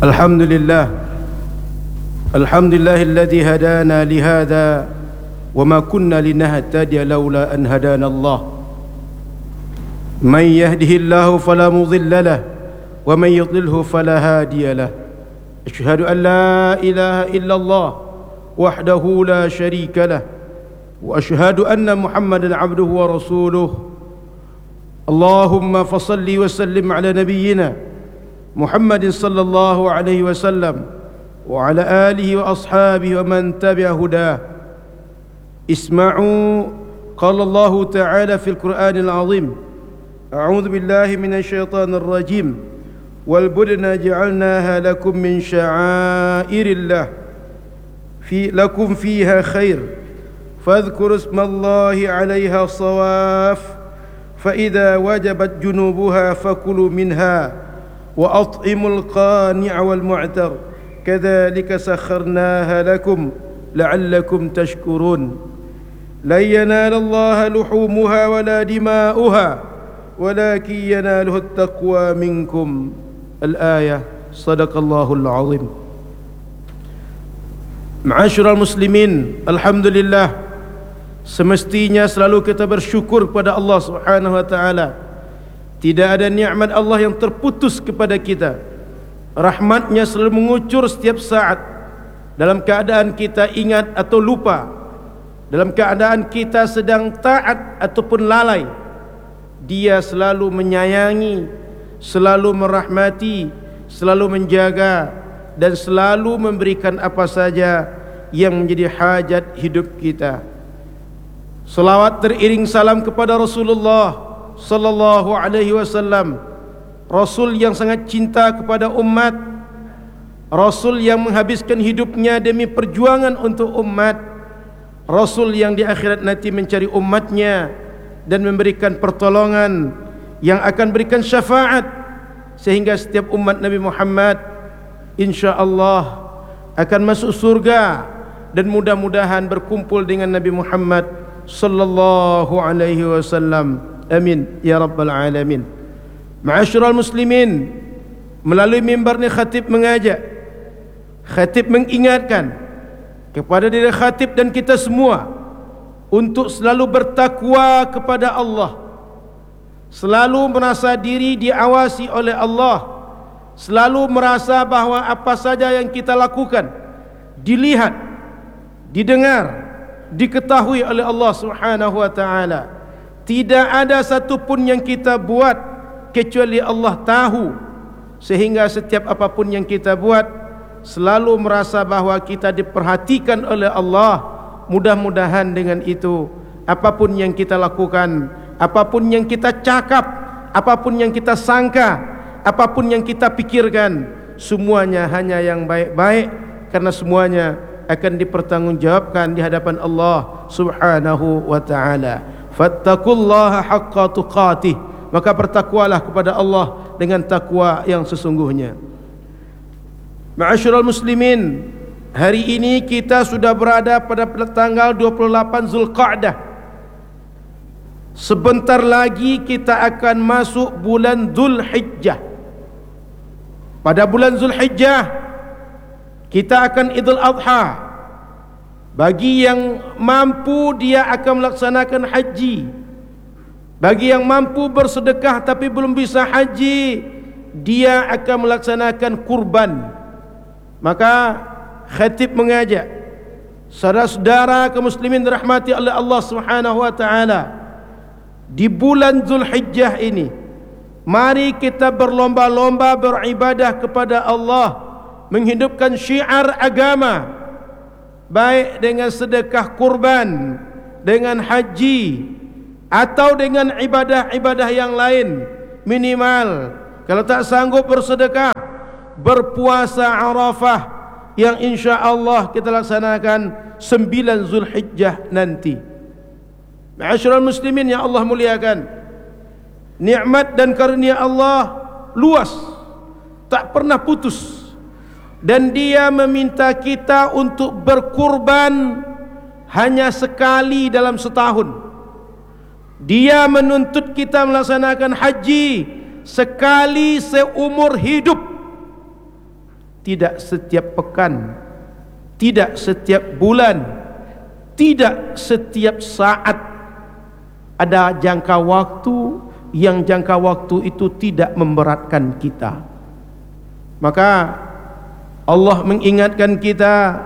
الحمد لله الذي هدانا لهذا وما كنا لنهتدي لولا أن هدانا الله من يهده الله فلا مضل له ومن يضلله فلا هادي له أشهد أن لا إله إلا الله وحده لا شريك له وأشهد أن محمدا عبده ورسوله اللهم فصل وسلم على نبينا محمد صلى الله عليه وسلم وعلى آله وأصحابه ومن تبع هداه. اسمعوا قال الله تعالى في القرآن العظيم أعوذ بالله من الشيطان الرجيم والبدن جعلناها لكم من شعائر الله لكم فيها خير فاذكروا اسم الله عليها صواف فإذا وجبت جنوبها فكلوا منها وأطعموا القانع والمعتر كذلك سخرناها لكم لعلكم تشكرون لن ينال الله لحومها ولا دماؤها ولكن يناله التقوى منكم. الآية. صدق الله العظيم. Ma'asyiral muslimin, alhamdulillah, semestinya selalu kita bersyukur kepada Allah Subhanahu wa taala. Tidak ada nikmat Allah yang terputus kepada kita. Rahmatnya selalu mengucur setiap saat, dalam keadaan kita ingat atau lupa, dalam keadaan kita sedang taat ataupun lalai. Dia selalu menyayangi, selalu merahmati, selalu menjaga, dan selalu memberikan apa saja yang menjadi hajat hidup kita. Salawat teriring salam kepada Rasulullah sallallahu alaihi wasallam, Rasul yang sangat cinta kepada umat, Rasul yang menghabiskan hidupnya demi perjuangan untuk umat, Rasul yang di akhirat nanti mencari umatnya dan memberikan pertolongan, yang akan berikan syafaat sehingga setiap umat Nabi Muhammad insya-Allah akan masuk surga dan mudah-mudahan berkumpul dengan Nabi Muhammad sallallahu alaihi wasallam. Amin ya rabbal alamin. Ma'asyiral muslimin, melalui mimbar ni khatib mengajak, khatib mengingatkan kepada diri khatib dan kita semua untuk selalu bertakwa kepada Allah, selalu merasa diri diawasi oleh Allah, selalu merasa bahawa apa saja yang kita lakukan dilihat, didengar, diketahui oleh Allah Subhanahu wa taala. Tidak ada satu pun yang kita buat kecuali Allah tahu, sehingga setiap apapun yang kita buat selalu merasa bahawa kita diperhatikan oleh Allah. Mudah-mudahan dengan itu apapun yang kita lakukan, apapun yang kita cakap, apapun yang kita sangka, apapun yang kita pikirkan, semuanya hanya yang baik-baik, karena semuanya akan dipertanggungjawabkan di hadapan Allah Subhanahu wa taala. Fattaqullaha haqqa tuqatih, maka bertakwalah kepada Allah dengan takwa yang sesungguhnya. Ma'asyiral muslimin, hari ini kita sudah berada pada tanggal 28 Zulqa'dah. Sebentar lagi kita akan masuk bulan Zulhijjah. Pada bulan Zulhijjah kita akan Idul Adha. Bagi yang mampu dia akan melaksanakan haji. Bagi yang mampu bersedekah tapi belum bisa haji, dia akan melaksanakan kurban. Maka khatib mengajak saudara-saudara kaum muslimin dirahmati oleh Allah Subhanahu wa taala, di bulan Zulhijjah ini mari kita berlomba-lomba beribadah kepada Allah, menghidupkan syiar agama, baik dengan sedekah kurban, dengan haji, atau dengan ibadah-ibadah yang lain. Minimal kalau tak sanggup bersedekah, berpuasa Arafah yang insya Allah kita laksanakan 9 Zulhijjah nanti. Ma'asyiral muslimin yang Allah muliakan, nikmat dan karunia Allah luas, tak pernah putus. Dan dia meminta kita untuk berkurban hanya sekali dalam setahun. Dia menuntut kita melaksanakan haji sekali seumur hidup. tidak setiap pekan, tidak setiap bulan, tidak setiap saat. Ada jangka waktu yang jangka waktu itu tidak memberatkan kita. Maka Allah mengingatkan kita,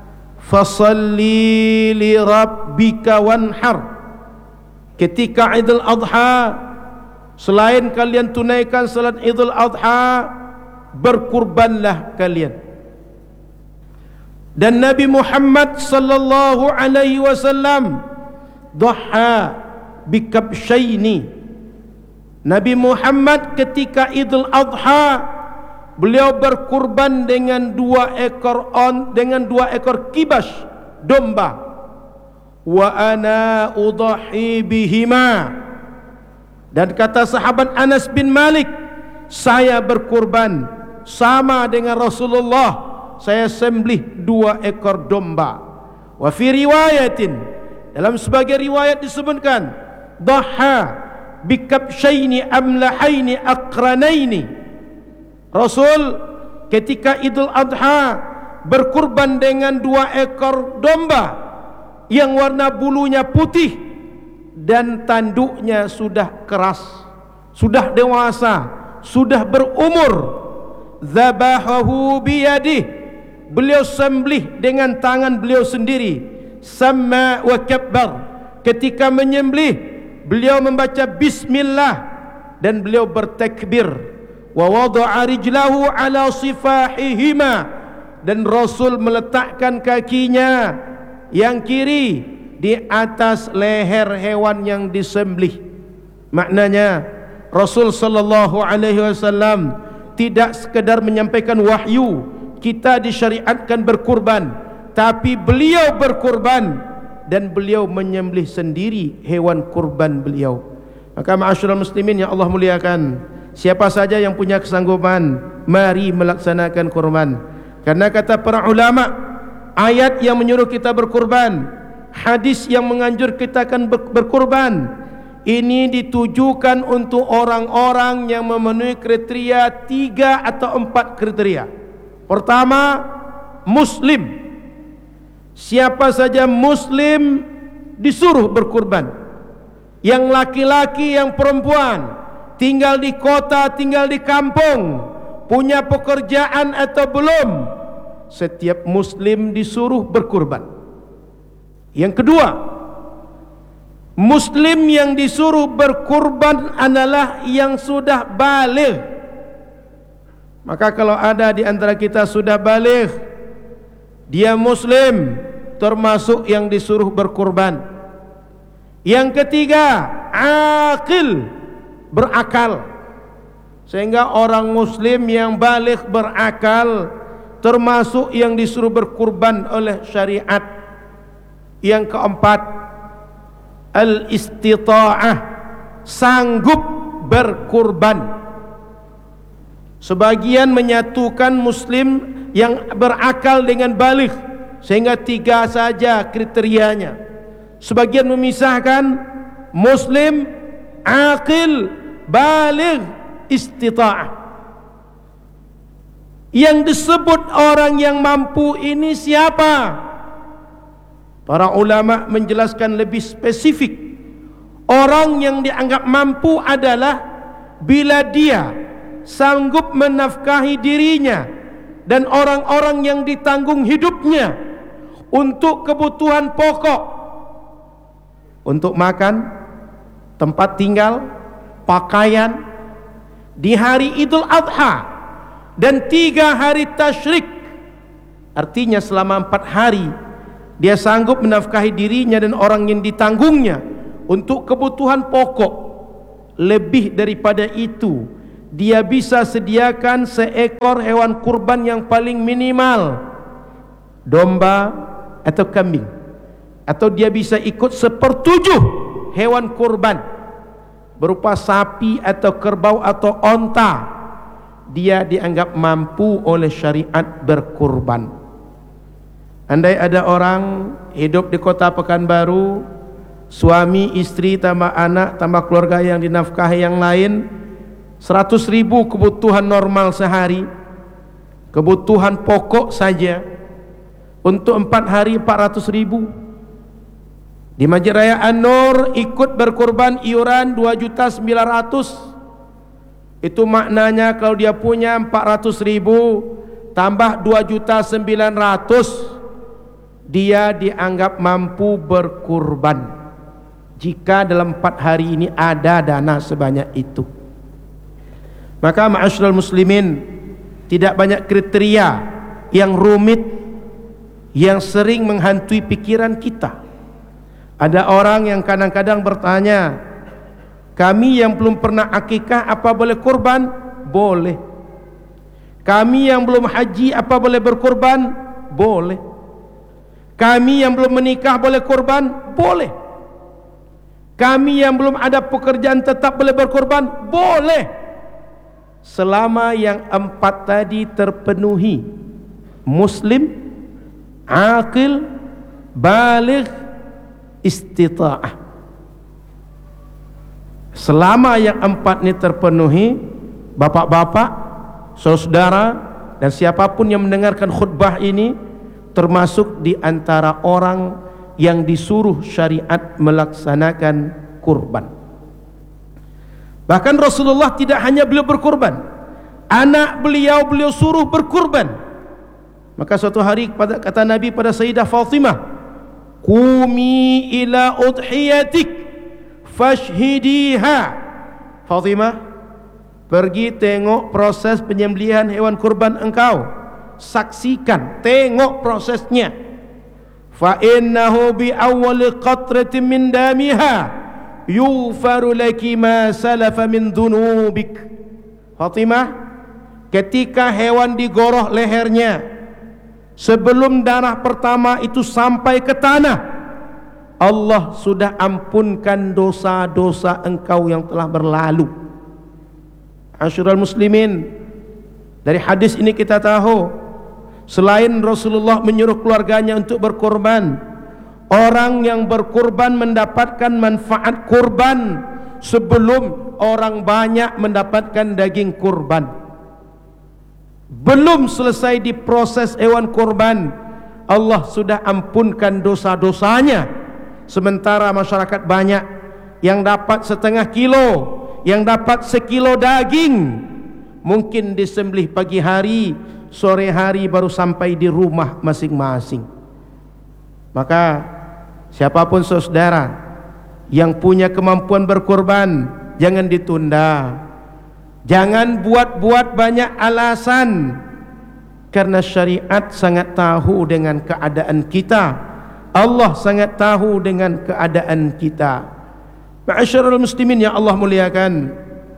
fasalli li rabbika wanhar. Ketika Idul Adha, selain kalian tunaikan salat Idul Adha, berkurbanlah kalian. Dan Nabi Muhammad sallallahu alaihi wasallam dhaha bikabsyaini. Nabi Muhammad ketika Idul Adha, beliau berkurban dengan dua ekor kibas domba. Wa ana udhi bihima. Dan kata sahabat Anas bin Malik, saya berkurban sama dengan Rasulullah, saya sembelih dua ekor domba. Wa fi riwayatin, dalam sebagai riwayat disebutkan, dhaha bikabsyaini amlahaini aqranaini. Rasul ketika Idul Adha berkurban dengan dua ekor domba yang warna bulunya putih dan tanduknya sudah keras, sudah dewasa, sudah berumur. Zabahahu biyadih, beliau sembelih dengan tangan beliau sendiri. Sama wa kabbar, ketika menyembelih beliau membaca bismillah dan beliau bertakbir. Wa wada'a rijlahu ala sifahihima, dan Rasul meletakkan kakinya yang kiri di atas leher hewan yang disembelih. Maknanya Rasul sallallahu alaihi wasallam tidak sekedar menyampaikan wahyu kita disyariatkan berkurban, tapi beliau berkurban dan beliau menyembelih sendiri hewan kurban beliau. Maka ma'asyiral muslimin yang Allah muliakan, siapa saja yang punya kesanggupan, mari melaksanakan kurban. Karena kata para ulama, ayat yang menyuruh kita berkurban, hadis yang menganjur kita akan berkurban, ini ditujukan untuk orang-orang yang memenuhi kriteria 3 atau 4 kriteria. Pertama, Muslim. Siapa saja Muslim disuruh berkurban. Yang laki-laki, yang perempuan, tinggal di kota, tinggal di kampung, punya pekerjaan atau belum, setiap Muslim disuruh berkurban. Yang kedua, Muslim yang disuruh berkurban adalah yang sudah baligh. Maka kalau ada di antara kita sudah baligh, dia Muslim, termasuk yang disuruh berkurban. Yang ketiga, aqil, berakal. Sehingga orang Muslim yang baligh berakal termasuk yang disuruh berkurban oleh syariat. Yang keempat, al-istita'ah, sanggup berkurban. Sebagian menyatukan Muslim yang berakal dengan baligh, sehingga 3 saja kriterianya. Sebagian memisahkan Muslim, aqil, baligh, istita'ah. Yang disebut orang yang mampu ini siapa? Para ulama menjelaskan lebih spesifik. Orang yang dianggap mampu adalah bila dia sanggup menafkahi dirinya dan orang-orang yang ditanggung hidupnya untuk kebutuhan pokok, untuk makan, tempat tinggal, pakaian di hari Idul Adha dan 3 hari tasyrik. Artinya selama 4 hari dia sanggup menafkahi dirinya dan orang yang ditanggungnya untuk kebutuhan pokok. Lebih daripada itu, dia bisa sediakan seekor hewan kurban yang paling minimal, domba atau kambing, atau dia bisa ikut 1/7 hewan kurban berupa sapi atau kerbau atau onta. Dia dianggap mampu oleh syariat berkurban. Andai ada orang hidup di kota Pekanbaru, suami, istri, tambah anak, tambah keluarga yang dinafkahi yang lain, 100.000 kebutuhan normal sehari, kebutuhan pokok saja untuk 4 hari 400.000. Di Masjid Raya An-Nur ikut berkorban iuran 2.900.000. Itu maknanya kalau dia punya 400.000 tambah 2.900.000, dia dianggap mampu berkorban jika dalam 4 hari ini ada dana sebanyak itu. Maka ma'asyiral muslimin, tidak banyak kriteria yang rumit yang sering menghantui pikiran kita. Ada orang yang kadang-kadang bertanya, kami yang belum pernah akikah apa boleh korban? Boleh. Kami yang belum haji apa boleh berkorban? Boleh. Kami yang belum menikah boleh korban? Boleh. Kami yang belum ada pekerjaan tetap boleh berkorban? Boleh. Selama yang 4 tadi terpenuhi: muslim, aqil, baligh, istita'ah. Selama yang 4 ini terpenuhi, bapak-bapak, saudara, dan siapapun yang mendengarkan khutbah ini termasuk di antara orang yang disuruh syariat melaksanakan kurban. Bahkan Rasulullah tidak hanya beliau berkurban, anak beliau suruh berkurban. Maka suatu hari kata Nabi pada Sayyidah Fatimah, "Qumi ila udhiyatik fashhidiha." Fatimah, pergi tengok proses penyembelihan hewan kurban engkau, saksikan, tengok prosesnya. Fa innahu bi awwali qatratin min damiha yughfaru laki ma salafa min dhunubik. Fatimah, ketika hewan digoroh lehernya, sebelum darah pertama itu sampai ke tanah, Allah sudah ampunkan dosa-dosa engkau yang telah berlalu. Asyiral muslimin, dari hadis ini kita tahu, selain Rasulullah menyuruh keluarganya untuk berkorban, orang yang berkorban mendapatkan manfaat kurban sebelum orang banyak mendapatkan daging kurban. Belum selesai diproses hewan kurban, Allah sudah ampunkan dosa-dosanya. Sementara masyarakat banyak yang dapat setengah kilo, yang dapat sekilo daging, mungkin disembelih pagi hari, sore hari baru sampai di rumah masing-masing. Maka siapapun saudara yang punya kemampuan berkorban, jangan ditunda. Jangan buat-buat banyak alasan, karena syariat sangat tahu dengan keadaan kita. Allah sangat tahu dengan keadaan kita. Ma'asyiral muslimin yang Allah muliakan,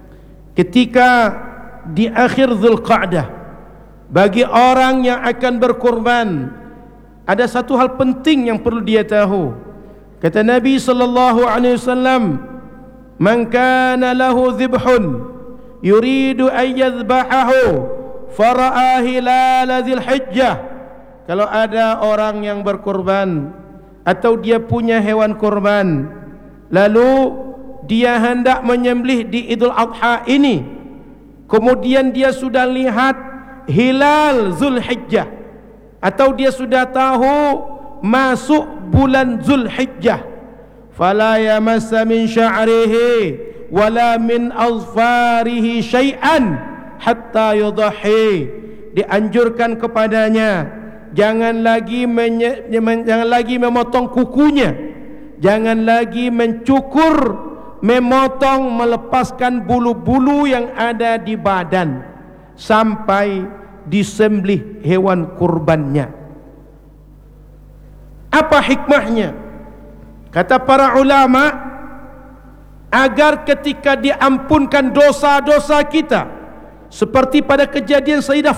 ketika di akhir Dzulqa'dah, bagi orang yang akan berkorban, ada satu hal penting yang perlu dia tahu. Kata Nabi sallallahu alaihi wasallam, "Man kana lahu dhibhun yuridu an yadhbahahu fara'a hilal Dzulhijjah." Kalau ada orang yang berkorban atau dia punya hewan korban, lalu dia hendak menyembelih di Idul Adha ini, kemudian dia sudah lihat hilal Zulhijjah, atau dia sudah tahu masuk bulan Zulhijjah, fala yamassa min sya'rihi wala min azfarihi syai'an hatta yudhi. Dianjurkan kepadanya jangan lagi memotong kukunya, jangan lagi mencukur, memotong, melepaskan bulu-bulu yang ada di badan sampai disembelih hewan kurbannya. Apa hikmahnya? Kata para ulama, agar ketika diampunkan dosa-dosa kita, seperti pada kejadian Sayyidah